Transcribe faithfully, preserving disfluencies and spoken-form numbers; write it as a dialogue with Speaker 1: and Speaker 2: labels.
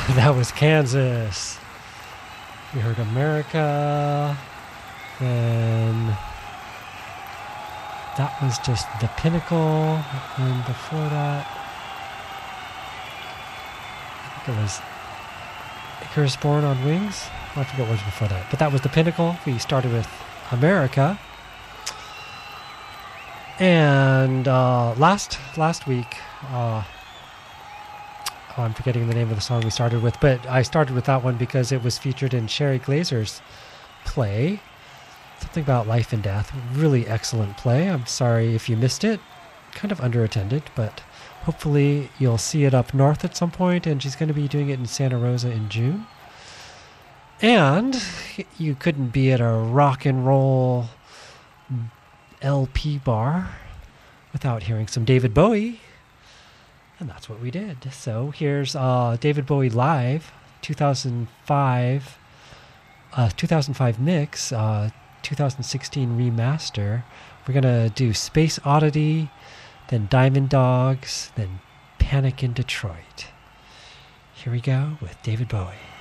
Speaker 1: That was Kansas. We heard America. Then that was just The Pinnacle. And before that, I think it was Icarus Born on Wings. I forget what was before that. But that was The Pinnacle. We started with America. And uh, last last week, uh, oh, I'm forgetting the name of the song we started with, but I started with that one because it was featured in Sherry Glazer's play, something about life and death. Really excellent play. I'm sorry if you missed it. Kind of underattended, but hopefully you'll see it up north at some point, and she's going to be doing it in Santa Rosa in June. And you couldn't be at a rock and roll L P bar without hearing some David Bowie, and that's what we did. So here's uh, David Bowie live, two thousand five, uh, two thousand five mix, uh, two thousand sixteen remaster. We're gonna do Space Oddity, then Diamond Dogs, then Panic in Detroit. Here we go with David Bowie.